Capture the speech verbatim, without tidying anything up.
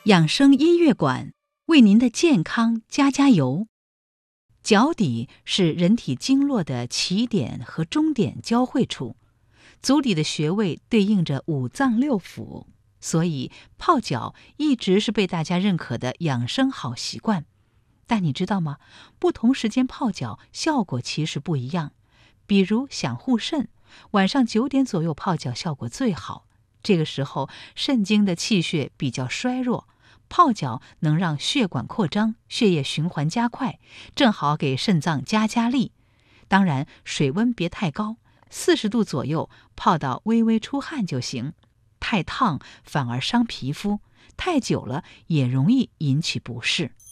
养生音乐馆为您的健康加加油。脚底是人体经络的起点和终点交汇处，足底的穴位对应着五脏六腑，所以泡脚一直是被大家认可的养生好习惯。但你知道吗？不同时间泡脚效果其实不一样。比如想护肾，晚上九点左右泡脚效果最好。这个时候肾经的气血比较衰弱，泡脚能让血管扩张，血液循环加快，正好给肾脏加加力。当然，水温别太高，四十度左右，泡到微微出汗就行。太烫反而伤皮肤，太久了也容易引起不适。